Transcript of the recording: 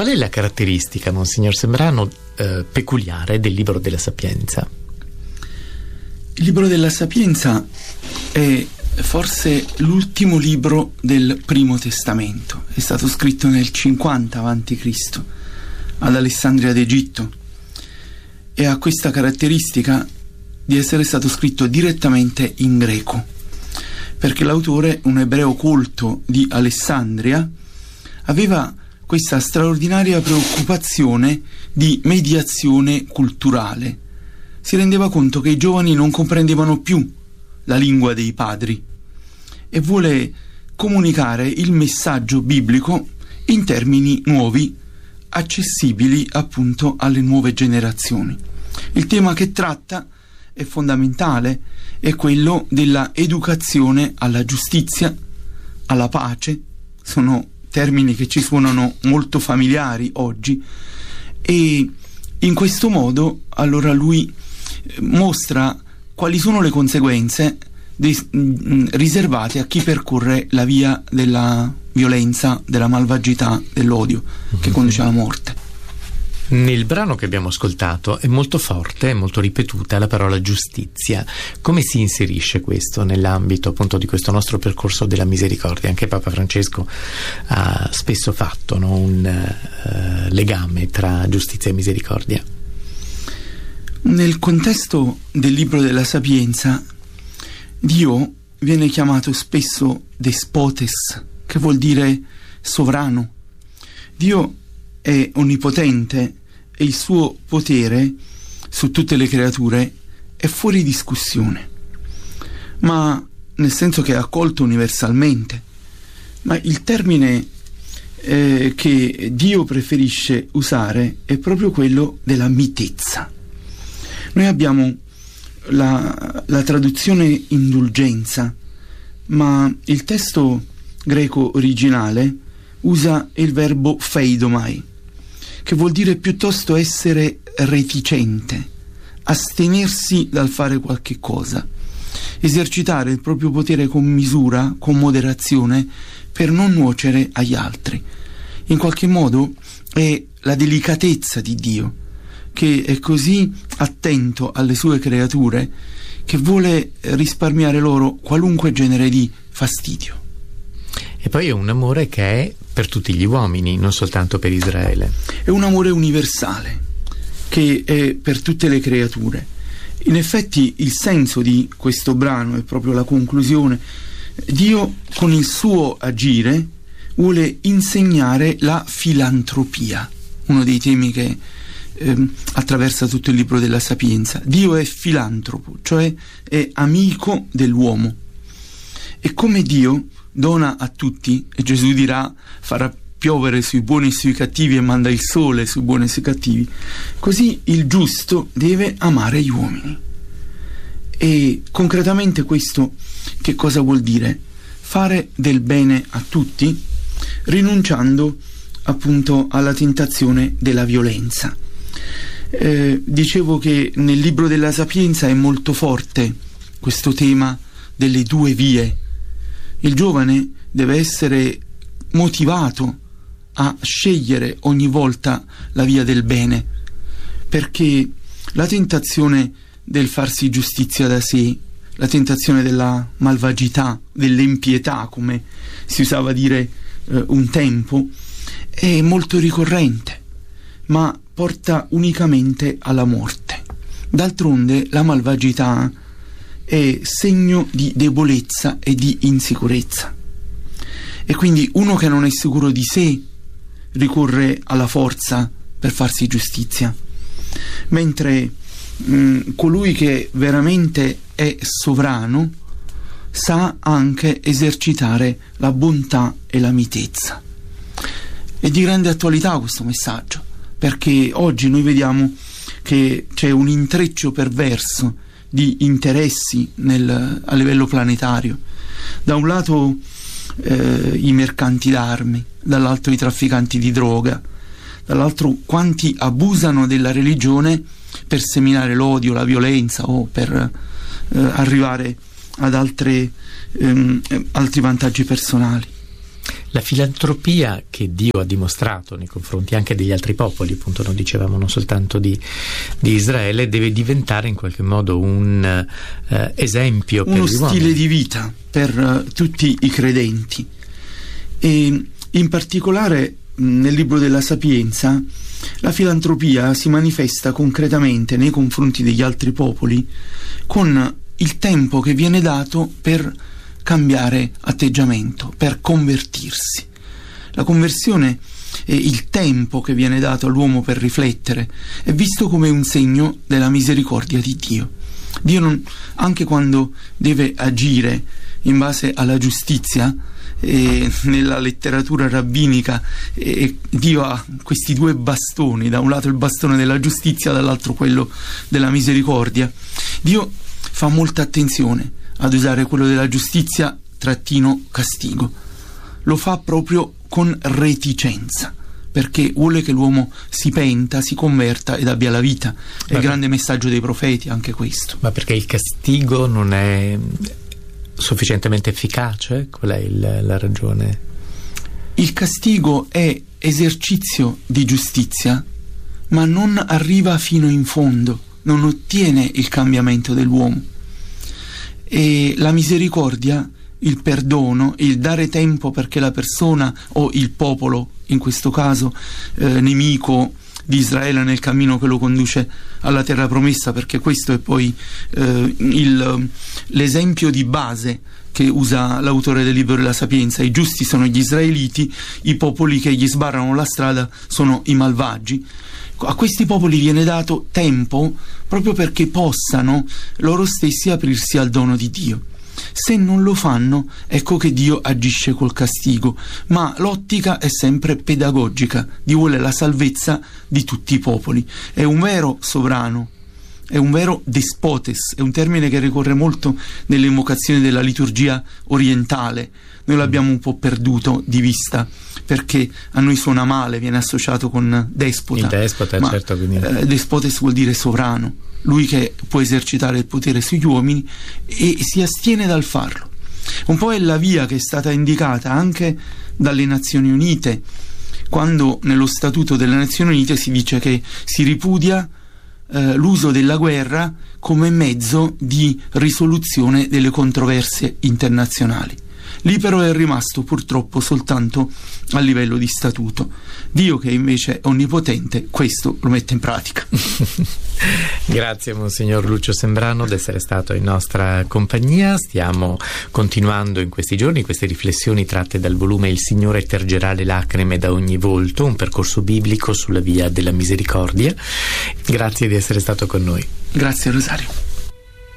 Qual è la caratteristica, Monsignor Sembrano, peculiare del Libro della Sapienza? Il Libro della Sapienza è forse l'ultimo libro del Primo Testamento. È stato scritto nel 50 a.C. ad Alessandria d'Egitto e ha questa caratteristica di essere stato scritto direttamente in greco, perché l'autore, un ebreo colto di Alessandria, aveva questa straordinaria preoccupazione di mediazione culturale. Si rendeva conto che i giovani non comprendevano più la lingua dei padri e vuole comunicare il messaggio biblico in termini nuovi, accessibili appunto alle nuove generazioni. Il tema che tratta è fondamentale, è quello della educazione alla giustizia, alla pace. Sono termini che ci suonano molto familiari oggi, e in questo modo allora lui mostra quali sono le conseguenze riservate a chi percorre la via della violenza, della malvagità, dell'odio che conduce alla morte. Nel brano che abbiamo ascoltato è molto forte, è molto ripetuta la parola giustizia. Come si inserisce questo nell'ambito appunto di questo nostro percorso della misericordia? Anche Papa Francesco ha spesso fatto, no, un legame tra giustizia e misericordia. Nel contesto del Libro della Sapienza, Dio viene chiamato spesso despotes, che vuol dire sovrano. Dio è onnipotente e il suo potere su tutte le creature è fuori discussione, ma nel senso che è accolto universalmente. Ma il termine che Dio preferisce usare è proprio quello della mitezza. Noi abbiamo la traduzione indulgenza, ma il testo greco originale usa il verbo pheidomai, che vuol dire piuttosto essere reticente, astenersi dal fare qualche cosa, esercitare il proprio potere con misura, con moderazione, per non nuocere agli altri. In qualche modo è la delicatezza di Dio, che è così attento alle sue creature, che vuole risparmiare loro qualunque genere di fastidio. E poi è un amore che è per tutti gli uomini, non soltanto per Israele. È un amore universale, che è per tutte le creature. In effetti il senso di questo brano è proprio la conclusione. Dio con il suo agire vuole insegnare la filantropia, uno dei temi che attraversa tutto il Libro della Sapienza. Dio è filantropo, cioè è amico dell'uomo, e come Dio dona a tutti, e Gesù dirà farà piovere sui buoni e sui cattivi e manda il sole sui buoni e sui cattivi, così il giusto deve amare gli uomini. E concretamente questo che cosa vuol dire? Fare del bene a tutti, rinunciando appunto alla tentazione della violenza. Dicevo che nel Libro della Sapienza è molto forte questo tema delle due vie. Il giovane deve essere motivato a scegliere ogni volta la via del bene, perché la tentazione del farsi giustizia da sé, la tentazione della malvagità, dell'impietà, come si usava dire un tempo, è molto ricorrente, ma porta unicamente alla morte. D'altronde la malvagità è segno di debolezza e di insicurezza, e quindi uno che non è sicuro di sé ricorre alla forza per farsi giustizia, mentre colui che veramente è sovrano sa anche esercitare la bontà e la mitezza. È di grande attualità questo messaggio, perché oggi noi vediamo che c'è un intreccio perverso di interessi a livello planetario. Da un lato i mercanti d'armi, dall'altro i trafficanti di droga, dall'altro quanti abusano della religione per seminare l'odio, la violenza o per arrivare ad altri vantaggi personali. La filantropia che Dio ha dimostrato nei confronti anche degli altri popoli, appunto non dicevamo non soltanto di Israele, deve diventare in qualche modo un esempio per uno gli stile uomini. di vita per tutti i credenti. E in particolare nel libro della Sapienza la filantropia si manifesta concretamente nei confronti degli altri popoli con il tempo che viene dato per cambiare atteggiamento, per convertirsi. La conversione e il tempo che viene dato all'uomo per riflettere è visto come un segno della misericordia di Dio. Dio anche quando deve agire in base alla giustizia, nella letteratura rabbinica Dio ha questi due bastoni, da un lato il bastone della giustizia, dall'altro quello della misericordia. Dio fa molta attenzione ad usare quello della giustizia - castigo. Lo fa proprio con reticenza, perché vuole che l'uomo si penta, si converta ed abbia la vita. È il grande messaggio dei profeti, anche questo. Ma perché il castigo non è sufficientemente efficace? Qual è la ragione? Il castigo è esercizio di giustizia, ma non arriva fino in fondo, non ottiene il cambiamento dell'uomo. E la misericordia, il perdono, il dare tempo perché la persona o il popolo, in questo caso nemico di Israele nel cammino che lo conduce alla terra promessa, perché questo è poi l'esempio di base che usa l'autore del libro della Sapienza. I giusti sono gli israeliti, i popoli che gli sbarrano la strada sono i malvagi. A questi popoli viene dato tempo proprio perché possano loro stessi aprirsi al dono di Dio. Se non lo fanno, ecco che Dio agisce col castigo, ma l'ottica è sempre pedagogica. Dio vuole la salvezza di tutti i popoli. È un vero sovrano, è un vero despotes, è un termine che ricorre molto nelle invocazioni della liturgia orientale. Noi l'abbiamo un po' perduto di vista, perché a noi suona male, viene associato con despota. Il despota, ma, certo. Quindi... despotes vuol dire sovrano, lui che può esercitare il potere sugli uomini e si astiene dal farlo. Un po' è la via che è stata indicata anche dalle Nazioni Unite, quando nello Statuto delle Nazioni Unite si dice che si ripudia l'uso della guerra come mezzo di risoluzione delle controversie internazionali. Lì però è rimasto purtroppo soltanto a livello di statuto. Dio, che invece è onnipotente, questo lo mette in pratica. Grazie Monsignor Lucio Sembrano di essere stato in nostra compagnia. Stiamo continuando in questi giorni queste riflessioni tratte dal volume Il Signore tergerà le lacrime da ogni volto, un percorso biblico sulla via della misericordia. Grazie di essere stato con noi. Grazie Rosario.